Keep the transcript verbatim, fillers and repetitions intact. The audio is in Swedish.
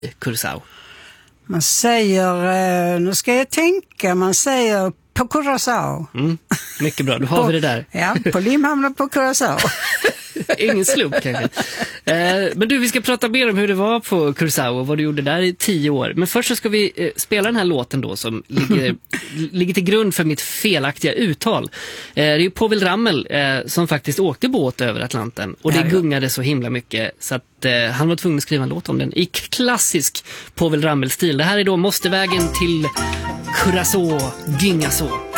Curaçao? Man säger, nu ska jag tänka, man säger på Curaçao. Mm, mycket bra, då har på, vi det där. Ja, på Limhamn på Curaçao. Ingen slump kanske. Eh, men du, vi ska prata mer om hur det var på Curaçao och vad du gjorde där i tio år. Men först så ska vi eh, spela den här låten då som ligger, ligger till grund för mitt felaktiga uttal. Eh, det är ju Povel Ramel eh, som faktiskt åkte båt över Atlanten och det ja, ja. gungade så himla mycket så att eh, han var tvungen att skriva en låt om den i klassisk Povel Ramel-stil. Det här är då Mostervägen till Curaçao, Gingaçao.